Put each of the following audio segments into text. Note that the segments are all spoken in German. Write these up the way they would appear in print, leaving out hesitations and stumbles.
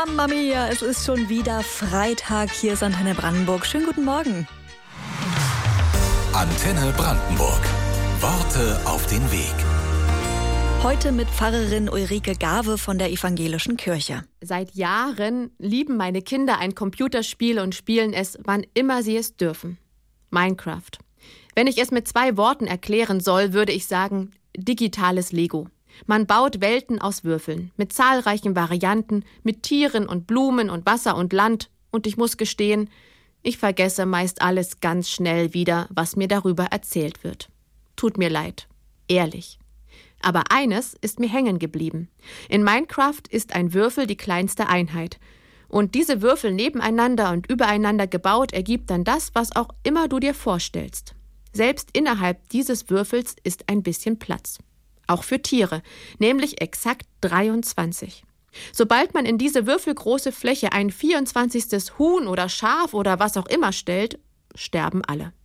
Mamma mia, es ist schon wieder Freitag. Hier ist Antenne Brandenburg. Schönen guten Morgen. Antenne Brandenburg. Worte auf den Weg. Heute mit Pfarrerin Ulrike Gave von der Evangelischen Kirche. Seit Jahren lieben meine Kinder ein Computerspiel und spielen es, wann immer sie es dürfen. Minecraft. Wenn ich es mit 2 Worten erklären soll, würde ich sagen, digitales Lego. Man baut Welten aus Würfeln, mit zahlreichen Varianten, mit Tieren und Blumen und Wasser und Land. Und ich muss gestehen, ich vergesse meist alles ganz schnell wieder, was mir darüber erzählt wird. Tut mir leid. Ehrlich. Aber eines ist mir hängen geblieben. In Minecraft ist ein Würfel die kleinste Einheit. Und diese Würfel nebeneinander und übereinander gebaut ergibt dann das, was auch immer du dir vorstellst. Selbst innerhalb dieses Würfels ist ein bisschen Platz. Auch für Tiere, nämlich exakt 23. Sobald man in diese würfelgroße Fläche ein 24. Huhn oder Schaf oder was auch immer stellt, sterben alle.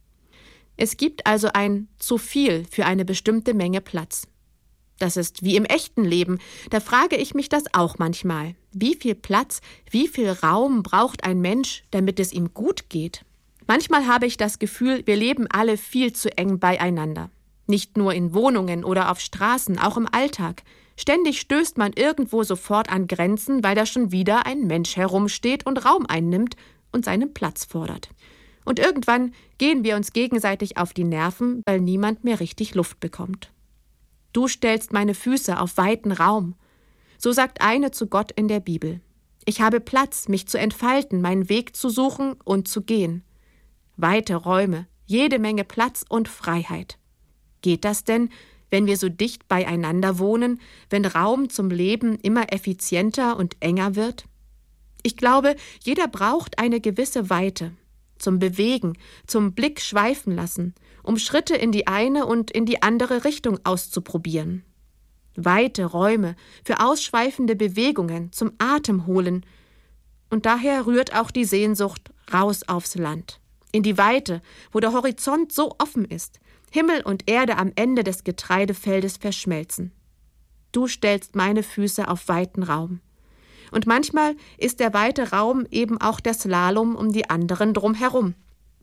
Es gibt also ein zu viel für eine bestimmte Menge Platz. Das ist wie im echten Leben. Da frage ich mich das auch manchmal. Wie viel Platz, wie viel Raum braucht ein Mensch, damit es ihm gut geht? Manchmal habe ich das Gefühl, wir leben alle viel zu eng beieinander. Nicht nur in Wohnungen oder auf Straßen, auch im Alltag. Ständig stößt man irgendwo sofort an Grenzen, weil da schon wieder ein Mensch herumsteht und Raum einnimmt und seinen Platz fordert. Und irgendwann gehen wir uns gegenseitig auf die Nerven, weil niemand mehr richtig Luft bekommt. Du stellst meine Füße auf weiten Raum. So sagt eine zu Gott in der Bibel. Ich habe Platz, mich zu entfalten, meinen Weg zu suchen und zu gehen. Weite Räume, jede Menge Platz und Freiheit. Geht das denn, wenn wir so dicht beieinander wohnen, wenn Raum zum Leben immer effizienter und enger wird? Ich glaube, jeder braucht eine gewisse Weite. Zum Bewegen, zum Blick schweifen lassen, um Schritte in die eine und in die andere Richtung auszuprobieren. Weite Räume für ausschweifende Bewegungen, zum Atem holen. Und daher rührt auch die Sehnsucht raus aufs Land. In die Weite, wo der Horizont so offen ist, Himmel und Erde am Ende des Getreidefeldes verschmelzen. Du stellst meine Füße auf weiten Raum. Und manchmal ist der weite Raum eben auch der Slalom um die anderen drumherum.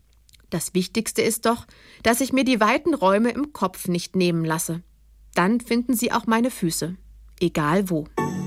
Das Wichtigste ist doch, dass ich mir die weiten Räume im Kopf nicht nehmen lasse. Dann finden sie auch meine Füße, egal wo.